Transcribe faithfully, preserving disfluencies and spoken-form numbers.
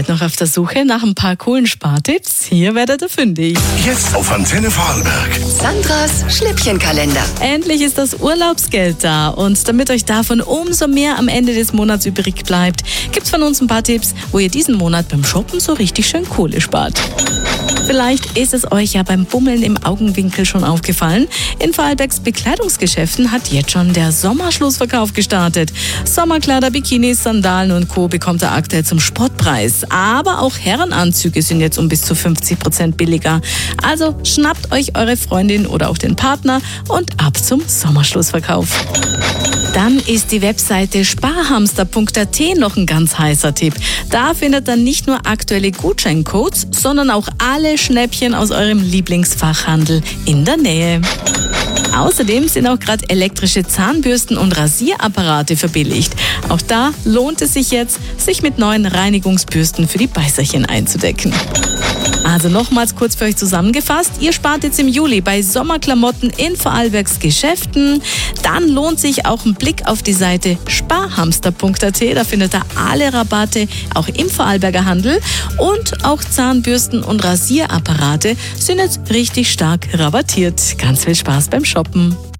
seid noch auf der Suche nach ein paar coolen Spartipps? Hier werdet ihr fündig. Jetzt auf Antenne Vorarlberg. Sandras Schnäppchenkalender. Endlich ist das Urlaubsgeld da und damit euch davon umso mehr am Ende des Monats übrig bleibt, gibt's von uns ein paar Tipps, wo ihr diesen Monat beim Shoppen so richtig schön Kohle spart. Vielleicht ist es euch ja beim Bummeln im Augenwinkel schon aufgefallen. In Vorarlbergs Bekleidungsgeschäften hat jetzt schon der Sommerschlussverkauf gestartet. Sommerkleider, Bikinis, Sandalen und Co. bekommt ihr aktuell zum Spottpreis. Aber auch Herrenanzüge sind jetzt um bis zu fünfzig Prozent billiger. Also schnappt euch eure Freundin oder auch den Partner und ab zum Sommerschlussverkauf. Dann ist die Webseite sparhamster punkt a t noch ein ganz heißer Tipp. Da findet ihr nicht nur aktuelle Gutscheincodes, sondern auch alle Schnäppchen aus eurem Lieblingsfachhandel in der Nähe. Außerdem sind auch gerade elektrische Zahnbürsten und Rasierapparate verbilligt. Auch da lohnt es sich jetzt, sich mit neuen Reinigungsbürsten für die Beißerchen einzudecken. Also nochmals kurz für euch zusammengefasst, ihr spart jetzt im Juli bei Sommerklamotten in Vorarlbergs Geschäften. Dann lohnt sich auch ein Blick auf die Seite sparhamster punkt a t, da findet ihr alle Rabatte, auch im Vorarlberger Handel. Und auch Zahnbürsten und Rasierapparate sind jetzt richtig stark rabattiert. Ganz viel Spaß beim Shoppen.